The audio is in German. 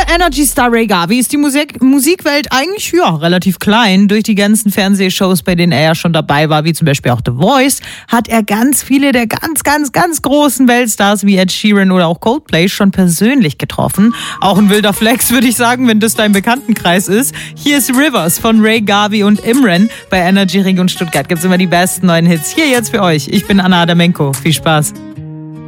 Energy-Star Ray Garvey ist die Musikwelt eigentlich relativ klein. Durch die ganzen Fernsehshows, bei denen er ja schon dabei war, wie zum Beispiel auch The Voice, hat er ganz viele der ganz, ganz, ganz großen Weltstars wie Ed Sheeran oder auch Coldplay schon persönlich getroffen. Auch ein wilder Flex, würde ich sagen, wenn das dein Bekanntenkreis ist. Hier ist Rivers von Ray Garvey und Imran. Bei Energy Region Stuttgart gibt's immer die besten neuen Hits. Hier jetzt für euch. Ich bin Anna Adamenko. Viel Spaß.